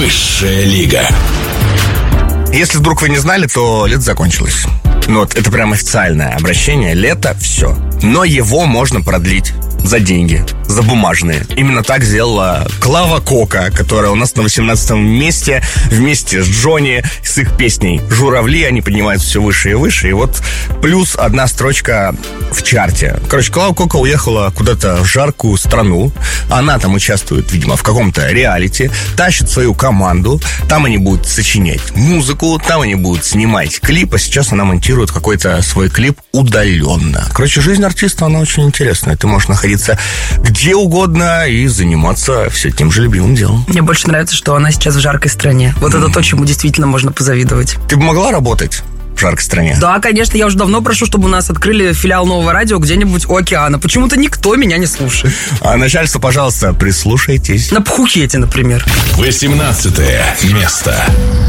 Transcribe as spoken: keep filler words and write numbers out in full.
Высшая лига. Если вдруг вы не знали, то лето закончилось. Ну вот, это прям официальное обращение. Лето, все. Но его можно продлить за деньги, за бумажные. Именно так сделала Клава Кока, которая у нас на восемнадцатом месте вместе с Джонни, с их песней «Журавли». Они поднимаются все выше и выше. И вот плюс одна строчка в чарте. Короче, Клава Кока уехала куда-то в жаркую страну. Она там участвует, видимо, в каком-то реалити. Тащит свою команду. Там они будут сочинять музыку. Там они будут снимать клип. А сейчас она монтирует какой-то свой клип удаленно. Короче, жизнь артиста, она очень интересная. Ты можешь находиться где угодно и заниматься все тем же любимым делом. Мне больше нравится, что она сейчас в жаркой стране. Вот mm. это то, чему действительно можно позавидовать. Ты бы могла работать в жаркой стране? Да, конечно. Я уже давно прошу, чтобы у нас открыли филиал Нового радио где-нибудь у океана. Почему-то никто меня не слушает. А начальство, пожалуйста, прислушайтесь. На Пхукете, например. восемнадцатое место.